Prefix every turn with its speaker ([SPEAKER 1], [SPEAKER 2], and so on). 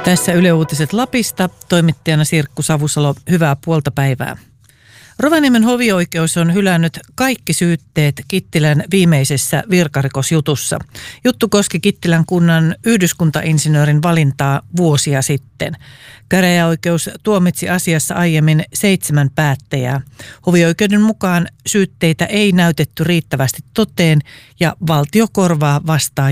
[SPEAKER 1] Tässä Yle Uutiset Lapista, toimittajana Sirkku Savusalo, hyvää puolta päivää. Rovaniemen hovioikeus on hylännyt kaikki syytteet Kittilän viimeisessä virkarikosjutussa. Juttu koski Kittilän kunnan yhdyskuntainsinöörin valintaa vuosia sitten. Käräjäoikeus tuomitsi asiassa aiemmin 7 päättäjää. Hovioikeuden mukaan syytteitä ei näytetty riittävästi toteen ja valtio korvaa vastaajia